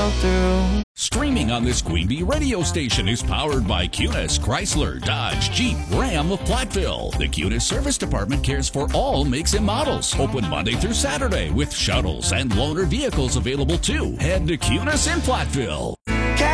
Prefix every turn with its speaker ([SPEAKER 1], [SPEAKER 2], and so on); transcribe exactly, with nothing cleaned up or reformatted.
[SPEAKER 1] fell through.
[SPEAKER 2] Streaming on this Queen Bee radio station is powered by Cunis, Chrysler, Dodge, Jeep, Ram of Platteville. The Cunis Service Department cares for all makes and models. Open Monday through Saturday with shuttles and loaner vehicles available too. Head to Cunis in Platteville.